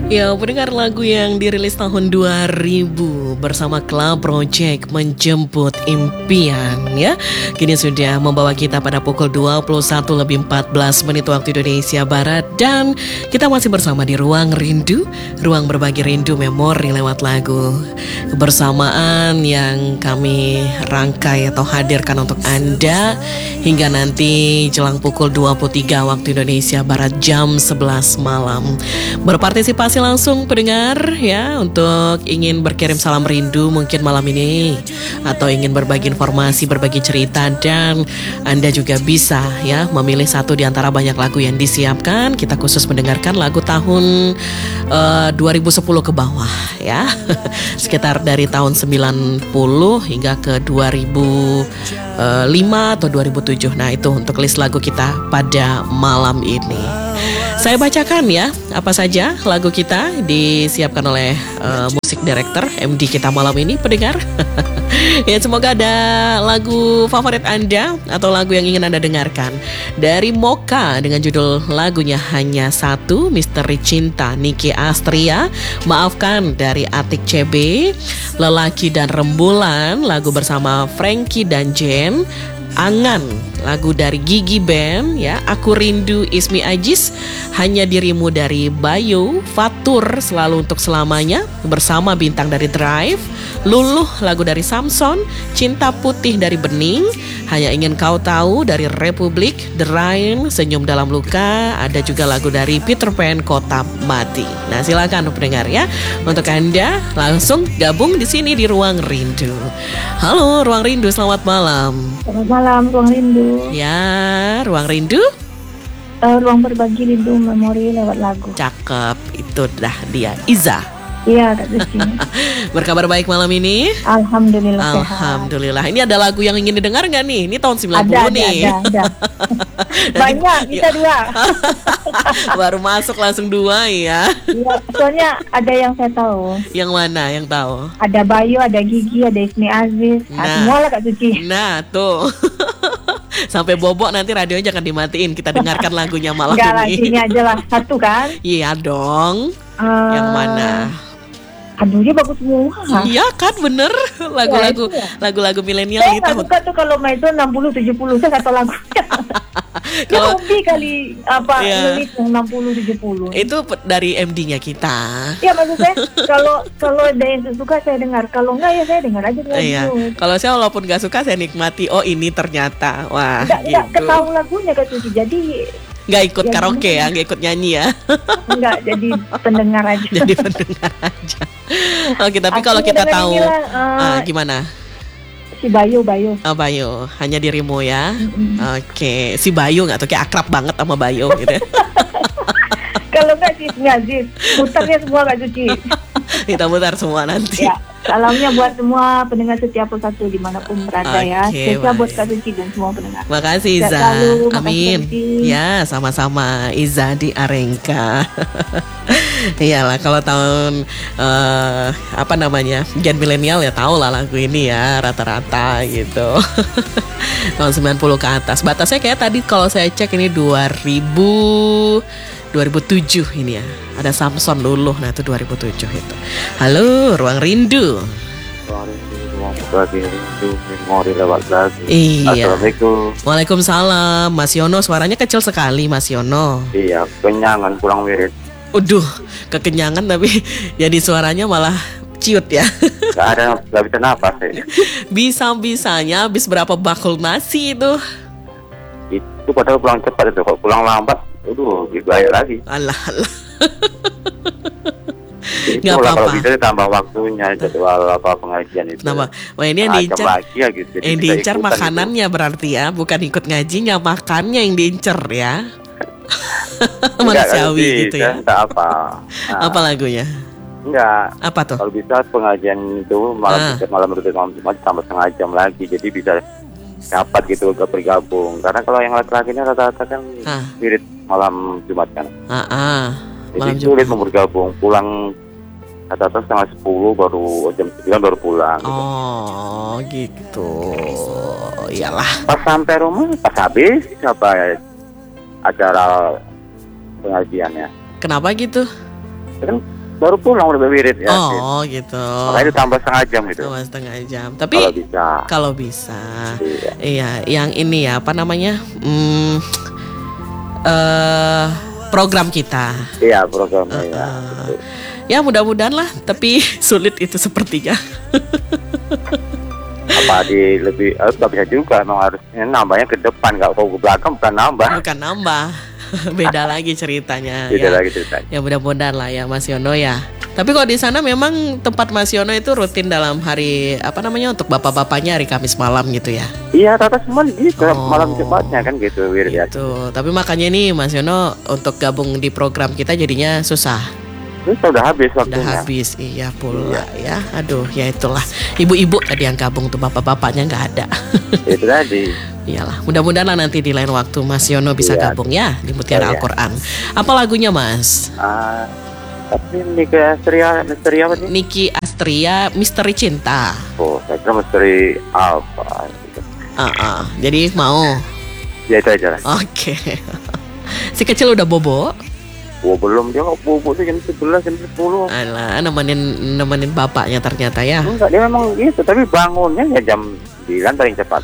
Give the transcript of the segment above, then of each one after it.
Ya, pendengar lagu yang dirilis tahun 2000 bersama Club Project Menjemput Impian ya. Kini sudah membawa kita pada pukul 21:14 waktu Indonesia Barat. Dan kita masih bersama di Ruang Rindu, ruang berbagi rindu memori lewat lagu. Kebersamaan yang kami rangkai atau hadirkan untuk Anda hingga nanti jelang pukul 23 waktu Indonesia Barat jam 11 malam. Berpartisipasi langsung pendengar ya, untuk ingin berkirim salam rindu mungkin malam ini, atau ingin berbagi informasi, berbagi cerita, dan Anda juga bisa ya memilih satu di antara banyak lagu yang disiapkan. Kita khusus mendengarkan lagu tahun 2010 ke bawah ya. Sekitar dari tahun 90 hingga ke 2005 atau 2007. Nah, itu untuk list lagu kita pada malam ini. Saya bacakan ya apa saja lagu kita disiapkan oleh musik director MD kita malam ini, pendengar. Ya, semoga ada lagu favorit Anda atau lagu yang ingin Anda dengarkan. Dari Mocha dengan judul lagunya Hanya Satu, Misteri Cinta Niki Astria, Maafkan dari Atik CB, Lelaki dan Rembulan, lagu bersama Frankie dan Jen, Angan, lagu dari Gigi Band ya, Aku Rindu Ismi Ajis, Hanya Dirimu dari Bayu, Fatur Selalu Untuk Selamanya bersama Bintang dari Drive, Luluh lagu dari Samson, Cinta Putih dari Bening, Hanya Ingin Kau Tahu dari Republik, The Rain, Senyum Dalam Luka, ada juga lagu dari Peter Pan, Kota Mati. Nah, silakan pendengar ya, untuk Anda langsung gabung di sini di Ruang Rindu. Halo Ruang Rindu, selamat malam. Selamat malam, Ruang Rindu. Ya, Ruang Rindu. Ruang berbagi rindu memori lewat lagu. Cakep, itu dah dia, Iza. Iya, Kak Suci. Berkabar baik malam ini? Alhamdulillah sehat. Alhamdulillah. Ini ada lagu yang ingin didengar nggak nih? Ini tahun 90 nih. Ada. Banyak, bisa dua. Baru masuk langsung dua ya. Iya, soalnya ada yang saya tahu. Yang mana yang tahu? Ada Bayu, ada Gigi, ada Ismi Aziz. Semua lah Kak Suci. Nah, tuh. Sampai bobok nanti radionya jangan dimatiin. Kita dengarkan lagunya malam Enggak lah, ini. sini aja lah. Satu kan? Iya dong. Yang mana? Aduh, dia bagus semua. Iya kan, bener. Lagu-lagu Ya. lagu-lagu milenial Saya itu. nggak suka tuh kalau main itu 60-70. Saya satu lagunya. Dia hobi kali nulis 60-70. Itu dari MD-nya kita. Ya, maksud saya kalau ada yang suka saya dengar, kalau enggak ya saya dengar aja lagu. Iya. Kalau saya walaupun gak suka saya nikmati. Oh, ini ternyata. Wah, Enggak gitu. ketahui lagunya Kak Suci. Jadi Gak ikut ya, karaoke ya, gak ikut nyanyi ya. enggak, jadi pendengar aja. Jadi pendengar aja. Oke, tapi kalau kita tahu gimana? Si Bayu. Oh, Bayu, Hanya Dirimu ya. Oke, si Bayu nggak tuh, kayak akrab banget sama Bayu gitu ya. Kalau enggak sih Aziz, putarnya semua Kak Suci. Kita putar semua nanti. Ya, salamnya buat semua pendengar setiap satu dimanapun berada ya. Spesial buat Kak Suci dan semua pendengar. Makasih Iza. Amin. Ya, sama-sama Iza di Arengka. Iyalah, kalau tahun gen milenial ya tahu lah lagu ini ya, rata-rata gitu. Tahun 90 ke atas. Batasnya kayak tadi kalau saya cek ini 2007 ini ya. Ada Samson Luluh, nah itu 2007 itu. Halo, Ruang Rindu. Ruang berbagi rindu memori lewat lagu. Iya. Assalamualaikum. Waalaikumsalam. Mas Yono, suaranya kecil sekali Mas Yono. Iya, kenyangan kurang wirid. Uduh, kekenyangan tapi jadi suaranya malah ciut ya. Gak bisa napas ya. Bisa-bisanya habis berapa bakul nasi itu. Itu padahal pulang cepat itu, kok pulang lambat. Lebih baik lagi. Alah. Nggak apa-apa. Kalau bisa ditambah waktunya, jadwal pengajian itu. Kenapa? Wah, ini yang diincar lagi ya gitu. Yang diincar makanannya gitu. Berarti ya, bukan ikut ngajinya, makannya yang diincar ya. Manusiawi gitu ya. Entah apa. Apa lagunya? Enggak. Apa tuh? Kalau bisa pengajian itu malam rutin malam Jumat tambah setengah jam lagi, jadi bisa dapat gitu bergabung. Karena kalau yang laki-laki ini rata-rata kan wirid malam Jumat kan. Jadi sulit mau bergabung. Pulang rata-rata setengah 10 baru jam 9 baru pulang. Gitu. Oh gitu. Iyalah. Pas sampai rumah, pas habis acara pengajiannya. Kenapa gitu? Kan Baru pulang udah wirid ya. Oh gitu. Makanya ditambah setengah jam gitu. Tambah setengah jam. Tapi kalau bisa. Iya, yang ini ya apa namanya? Program kita. Iya, programnya ya. Ya mudah-mudahan lah, tapi sulit itu sepertinya. Apa lebih nggak bisa juga, memang harusnya nambahnya ke depan, nggak ke belakang bukan nambah. Beda lagi ceritanya. Lagi ceritanya. Ya mudah-mudahan lah ya Mas Yono ya. Tapi kalau di sana memang tempat Mas Yono itu rutin dalam hari apa namanya untuk bapak-bapaknya hari Kamis malam gitu ya? Iya, rata semua gitu malam Jumatnya kan gitu. Gitu. Tapi makanya nih Mas Yono untuk gabung di program kita jadinya susah. Udah habis waktunya. Udah habis, iya pula ya. Aduh, ya itulah. Ibu-ibu tadi yang gabung tuh, bapak-bapaknya nggak ada. Itu tadi. Iyalah, mudah-mudahan lah nanti di lain waktu Mas Yono bisa gabung ya di Mutiara Al-Quran. Apa lagunya Mas? Tapi Niki Astria, misteri apa nih? Niki Astria, Misteri Cinta. Oh, saya kira misteri apa? Jadi mau? Ya itu aja lah. Oke. Si kecil udah bobo? Oh belum, dia nggak bobo tuh jam 11, jam 10. Alah, nemenin bapaknya ternyata ya. Enggak, dia memang gitu, tapi bangunnya ya jam 9 paling cepat.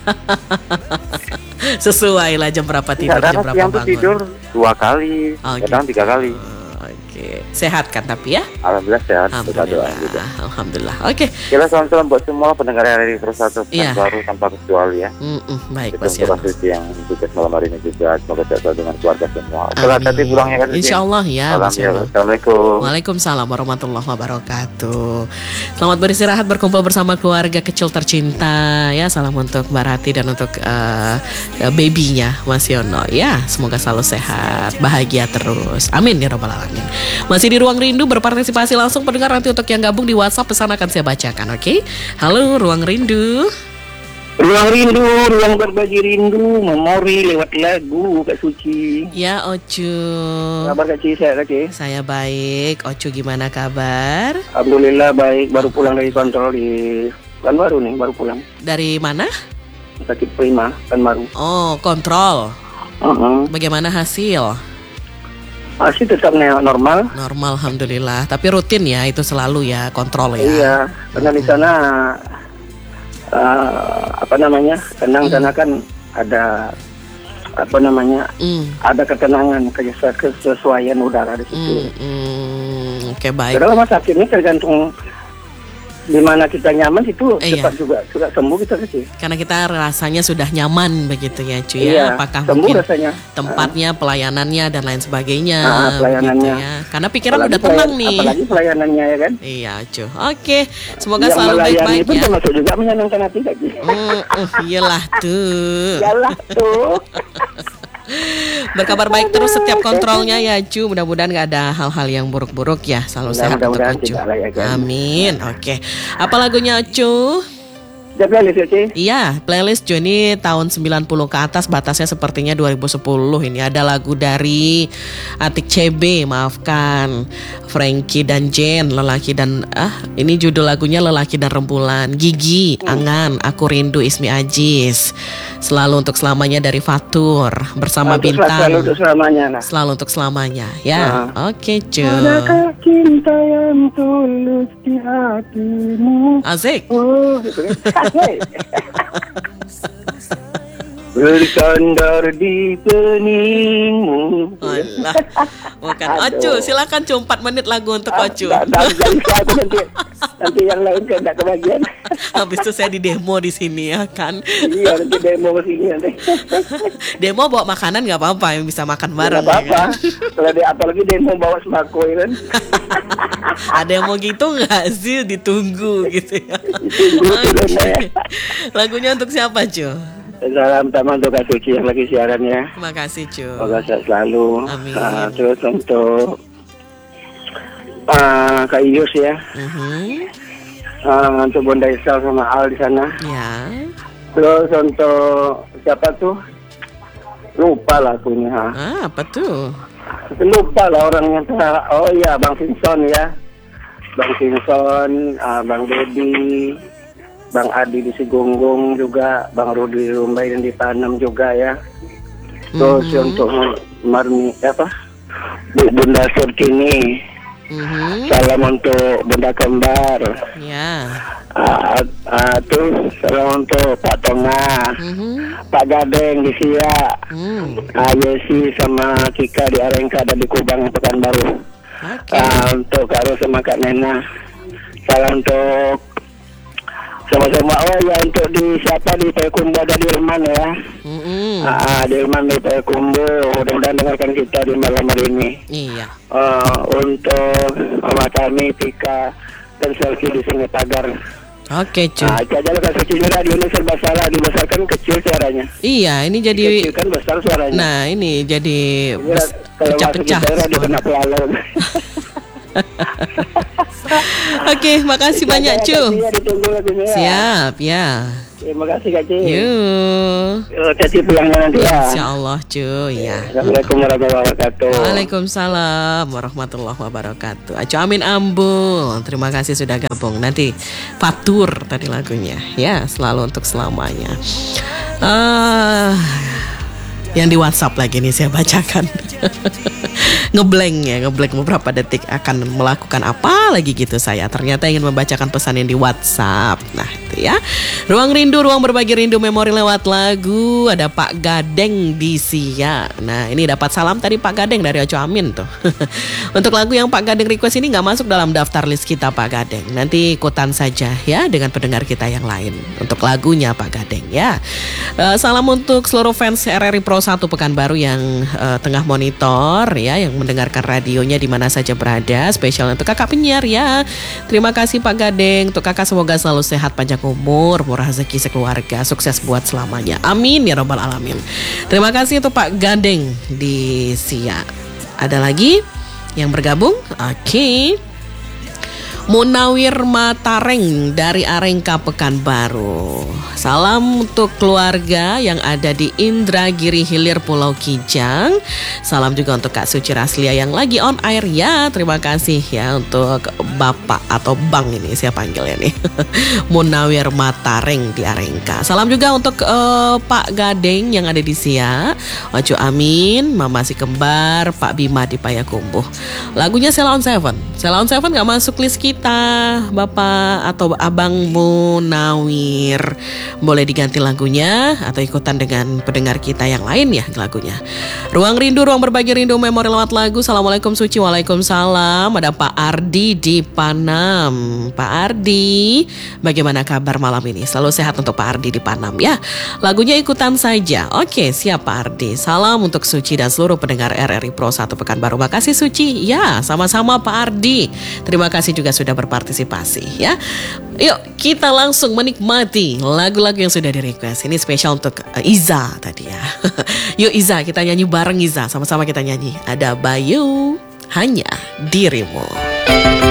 Sesuai lah jam berapa tidur, jam berapa bangun. Tidur 2 kali, kadang 3 kali. Oke, sehat kan tapi ya? Alhamdulillah sehat. Alhamdulillah. Oke. Kita salam-salam buat semua pendengar RRI Pro 1 baru tanpa kecuali ya. Baik Mas ya. Yang tugas malam hari ini juga semoga sehat dengan keluarga semua. Selamat hati pulangnya kan. Insyaallah ya. Assalamualaikum. Waalaikumsalam warahmatullahi wabarakatuh. Selamat beristirahat berkumpul bersama keluarga kecil tercinta ya. Salam untuk Mbak Rati dan untuk babynya Mas Yono ya. Semoga selalu sehat, bahagia terus. Amin ya rabbal alamin. Masih di Ruang Rindu berpartisipasi langsung pendengar, nanti untuk yang gabung di WhatsApp pesan akan saya bacakan, oke? Halo Ruang Rindu. Ruang Rindu, ruang berbagi rindu, memori lewat lagu Kak Suci. Ya Ocu. Kabar Kak Ci, sehat Kak Ci? Saya baik. Ocu gimana kabar? Alhamdulillah baik, baru pulang dari kontrol di Pekanbaru nih, baru pulang. Dari mana? Sakit Prima, Pekanbaru. Oh, kontrol. Bagaimana hasil? Masih tetap normal. Normal, alhamdulillah. Tapi rutin ya, itu selalu ya kontrol ya. Iya, karena di sana sana kan ada ada ketenangan, kesesuaian udara di situ. Oke, baik. Karena rumah sakit ini tergantung di mana kita nyaman itu cepat juga sembuh kita kecil. Karena kita rasanya sudah nyaman begitu ya cuy ya. Apakah mungkin rasanya. Tempatnya, pelayanannya dan lain sebagainya. Pelayanannya. Gitu ya. Karena pikiran udah tenang nih. Apalagi pelayanannya ya kan. Iya cuy. Oke, semoga selalu baik-baik ya. Itu termasuk juga menyenangkan hati kecil. Iyalah tuh. Iyalah tuh. Berkabar baik terus setiap kontrolnya ya Cu. Mudah-mudahan gak ada hal-hal yang buruk-buruk ya. Selalu sehat untuk Cu. Amin. Oke. Apa lagunya Cu? Playlist ya, iya, playlist Cu ini tahun 90 ke atas, batasnya sepertinya 2010. Ini ada lagu dari Atik CB, maafkan, Frankie dan Jen, Lelaki dan ini judul lagunya Lelaki dan Rembulan. Gigi, Angan, Aku Rindu, Ismi Ajis. Selalu untuk selamanya dari Fatur bersama Bintang. Selalu untuk selamanya lah. Selalu untuk selamanya ya. Oke, Cu. Adakah cinta yang tulus di hatimu? Asik. Bersandar di peningmu. Alah, bukan. Ocu, silakan Cu, 4 menit lagu untuk Ocu. Nanti yang lain kan tidak kebagian. Habis itu saya di demo di sini ya kan. Iya, nanti demo ke sini nanti. Demo bawa makanan nggak apa-apa, yang bisa makan bareng. Nggak apa-apa. Ya kan? Kalau apalagi demo bawa sembako ya kan. Ada yang mau gitu nggak sih? Ditunggu gitu ya. Okay. Lagunya untuk siapa Cu? Salam pertama untuk Kak Suci yang lagi siaran ya. Terima kasih Cu. Semoga sehat selalu. Amin. Terus untuk Kak Iyus ya. Untuk Bunda Isal sama Al di sana. Ya. Terus untuk siapa tuh? Lupa lah akunya. Apa tuh? Lupa lah orangnya. Oh iya, Bang Vinson ya. Bang Vinson, Bang Dedi, Bang Adi di Sigunggung juga, Bang Rudi Rumbai dan ditanam juga ya. Terus untuk Marmi Bunda Surtini Salam untuk Bunda Kembar. Ya. Terus salam untuk Pak Tonga, Pak Gadeng di Sia, Yesi sama Kika di Arengka dan di Kubang Pekanbaru. Untuk Kak Ros sama Kak Nena. Salam untuk sama-sama. Oh ya, untuk di siapa di Payakumbuh ada Dirman ya. Dirman di Payakumbuh, mudah-mudahan dengarkan kita di malam hari ini. Iya. Untuk Mama kami Tika dan Selfie di Sungai Pagar. Oke, Cu. Jalan kan kecilnya radio ini serba salah, dibesarkan kecil suaranya. Iya, ini jadi kecil kan besar suaranya. Nah, ini jadi pecah-pecah. Dia kena pelalung. Oke, makasih banyak, Cu. Siap, ya. Terima kasih, Kak Ci. Yuk. Caci pulangnya nanti ya. Insyaallah, Cu. Ya. Assalamualaikum warahmatullahi wabarakatuh. Waalaikumsalam warahmatullahi wabarakatuh. Acu Amin Ambul, terima kasih sudah gabung. Nanti Fatur tadi lagunya, ya selalu untuk selamanya. Yang di WhatsApp lagi nih saya bacakan. ngeblank beberapa detik akan melakukan apa lagi gitu saya. Ternyata ingin membacakan pesan yang di WhatsApp. Nah itu ya. Ruang rindu, ruang berbagi rindu memori lewat lagu. Ada Pak Gadeng di Sia. Nah ini dapat salam tadi Pak Gadeng dari Acu Amin tuh. Untuk lagu yang Pak Gadeng request ini gak masuk dalam daftar list kita Pak Gadeng. Nanti ikutan saja ya dengan pendengar kita yang lain. Untuk lagunya Pak Gadeng ya. Salam untuk seluruh fans RRI Pro 1 Pekanbaru yang tengah monitor ya, yang mendengarkan radionya di mana saja berada. Spesial untuk kakak penyiar ya. Terima kasih Pak Gadeng. Untuk kakak semoga selalu sehat, panjang umur, murah rezeki sekeluarga, sukses buat selamanya. Amin ya robbal alamin. Terima kasih untuk Pak Gadeng di Sia. Ada lagi yang bergabung? Oke. Munawir Matareng dari Arengka Pekanbaru. Salam untuk keluarga yang ada di Indragiri Hilir Pulau Kijang. Salam juga untuk Kak Suci Raslia yang lagi on air ya. Terima kasih ya untuk Bapak atau Bang ini saya panggilnya nih. Munawir Matareng di Arengka. Salam juga untuk Pak Gadeng yang ada di Sia, Acu Amin, Mama Si Kembar, Pak Bima di Payakumbuh. Lagunya Ceylon Seven. Ceylon Seven gak masuk list kita, Bapak atau Abang Munawir. Boleh diganti lagunya atau ikutan dengan pendengar kita yang lain ya lagunya. Ruang rindu, ruang berbagi rindu memori lewat lagu. Assalamualaikum Suci. Waalaikumsalam. Ada Pak Ardi di Panam. Pak Ardi, bagaimana kabar malam ini? Selalu sehat untuk Pak Ardi di Panam ya. Lagunya ikutan saja. Oke, siap Pak Ardi. Salam untuk Suci dan seluruh pendengar RRI Pro 1 Pekanbaru. Makasih Suci. Ya, sama-sama Pak Ardi. Terima kasih juga sudah berpartisipasi ya. Yuk kita langsung menikmati lagu-lagu yang sudah di request. Ini spesial untuk Iza tadi ya. Yuk Iza, kita nyanyi bareng Iza. Sama-sama kita nyanyi. Ada Bayu, Hanya Dirimu.